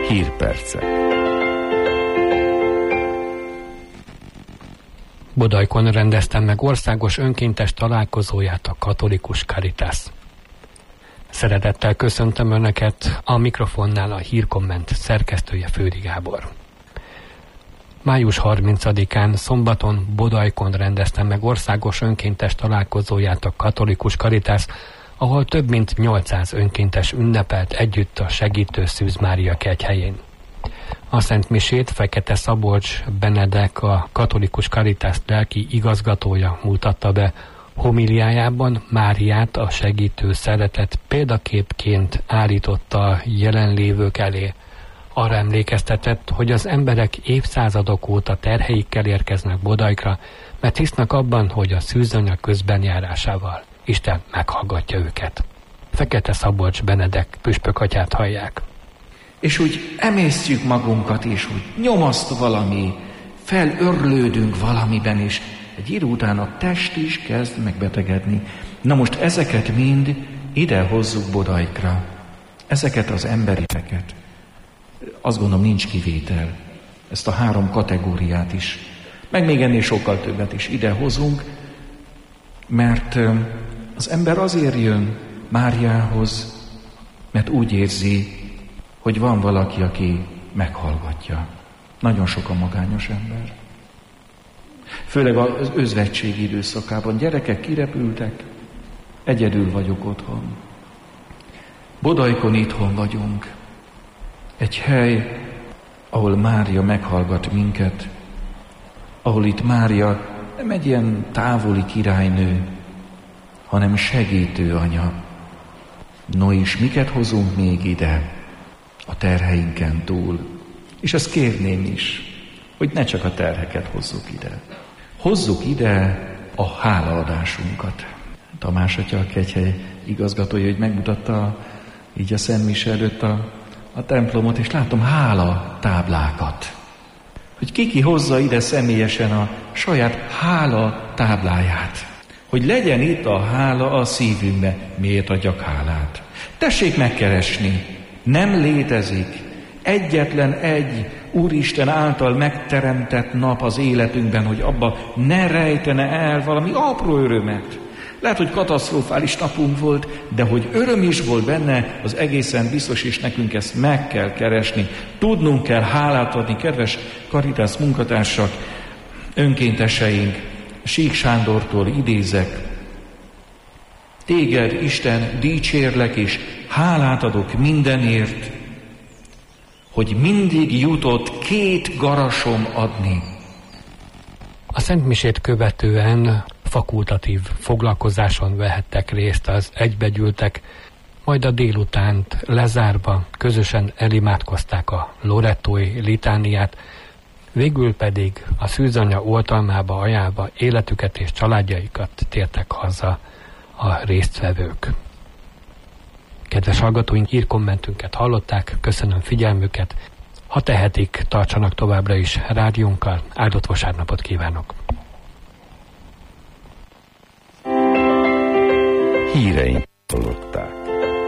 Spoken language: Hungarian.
Hírpercek. Bodaikon rendeztem meg országos önkéntes találkozóját a Katolikus Caritas. Szeretettel köszöntöm Önöket, a mikrofonnál a Hírkomment szerkesztője Fődi Gábor. Május 30-án szombaton Bodaikon rendeztem meg országos önkéntes találkozóját a Katolikus Caritas, ahol több mint 800 önkéntes ünnepelt együtt a Segítő Szűz Mária kegyhelyén. A Szent Misét Fekete Szabolcs Benedek, a Katolikus Caritas lelki igazgatója mutatta be. Homiliájában Máriát, a segítő szeretet példaképként állította a jelenlévők elé. Arra emlékeztetett, hogy az emberek évszázadok óta terheikkel érkeznek Bodaikra, mert hisznek abban, hogy a szűzanya közbenjárásával Isten meghallgatja őket. Fekete Szabolcs Benedek püspökatyát hallják. És úgy emésztjük magunkat, és úgy nyomaszt valami, felörlődünk valamiben, és egy idő után a test is kezd megbetegedni. Na most ezeket mind ide hozzuk Bodaikra. Ezeket az embereket. Azt gondolom, nincs kivétel. Ezt a 3 kategóriát is. Meg még ennél sokkal többet is ide hozunk, mert az ember azért jön Máriához, mert úgy érzi, hogy van valaki, aki meghallgatja. Nagyon sok a magányos ember. Főleg az özvegység időszakában. Gyerekek kirepültek, egyedül vagyok otthon. Bodaikon itthon vagyunk. Egy hely, ahol Mária meghallgat minket, ahol itt Mária nem egy ilyen távoli királynő, hanem segítő anya. No és miket hozunk még ide a terheinken túl? És azt kérném is, hogy ne csak a terheket hozzuk ide. Hozzuk ide a hálaadásunkat. Tamás atya, a kegyhely igazgatója, hogy megmutatta így a Szent Mise előtt a templomot, és látom hála táblákat. Hogy ki hozza ide személyesen a saját hála tábláját. Hogy legyen itt a hála a szívünkbe. Miért adjak hálát? Tessék megkeresni. Nem létezik egyetlen egy Úristen által megteremtett nap az életünkben, hogy abba ne rejtene el valami apró örömet. Lehet, hogy katasztrofális napunk volt, de hogy öröm is volt benne, az egészen biztos, és nekünk ezt meg kell keresni. Tudnunk kell hálát adni, kedves Caritas munkatársak, önkénteseink. Sík Sándortól idézek. Téged, Isten, dicsérlek, és hálát adok mindenért, hogy mindig jutott 2 garasom adni. A Szent Misét követően fakultatív foglalkozáson vehettek részt az egybegyűltek, majd a délutánt lezárva közösen elimádkozták a lorettói litániát, végül pedig a szűzanya oltalmába ajánlva életüket és családjaikat tértek haza a résztvevők. Kedves hallgatóink, hírkommentünket hallották, köszönöm figyelmüket. Ha tehetik, tartsanak továbbra is rádiónkkal. Áldott vasárnapot kívánok! Híreink hallották.